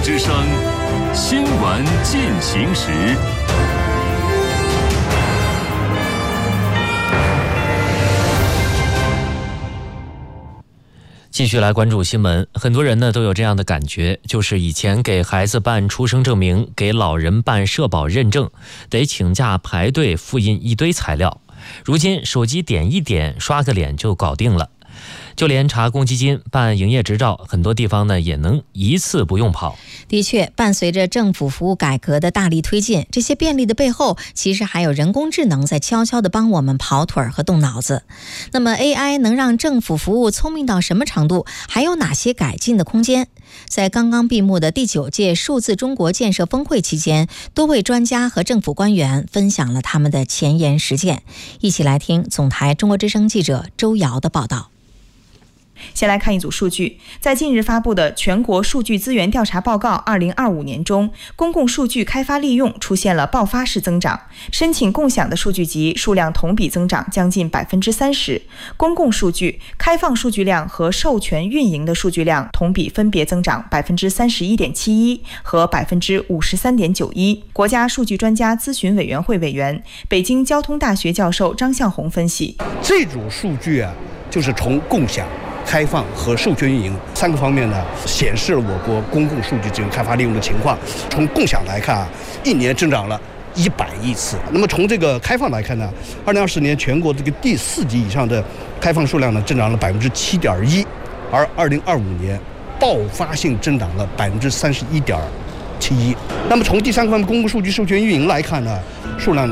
之声，新闻进行时。 继续来关注新闻，很多人呢都有这样的感觉，就是以前给孩子办出生证明，给老人办社保认证，得请假排队复印一堆材料，如今手机点一点刷个脸就搞定了。就连查公积金、办营业执照，很多地方呢也能一次不用跑。 的确，伴随着政府服务改革的大力推进，这些便利的背后，其实还有人工智能在悄悄地帮我们跑腿和动脑子。那么 AI 能让政府服务聪明到什么程度？还有哪些改进的空间？在刚刚闭幕的第9届数字中国建设峰会期间，多位专家和政府官员分享了他们的前沿实践。一起来听总台中国之声记者周瑶的报道。 先来看一组数据，在近日发布的全国数据资源调查报告2025年中，公共数据开发利用出现了爆发式增长，申请共享的数据集数量同比增长将近30%，公共数据、开放数据量和授权运营的数据量同比分别增长31.71%和53.91%。国家数据专家咨询委员会委员、北京交通大学教授张向红分析， 这组数据就是从共享、开放和授权运营3个方面呢，显示了我国公共数据资源开发利用的情况。从共享来看一年增长了100亿次。那么从这个开放来看呢，2020年全国这个第4级以上的开放数量呢，增长了7.1%，而2025年爆发性增长了31.71%。那么从第3个方面公共数据授权运营来看呢，数量